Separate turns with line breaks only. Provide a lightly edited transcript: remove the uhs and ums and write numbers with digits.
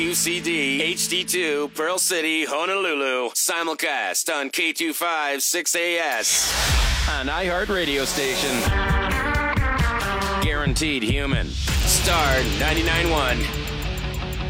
UCD, HD2, Pearl City, Honolulu. Simulcast on K25 6AS. An iHeart radio station. Guaranteed human. Star 99.1.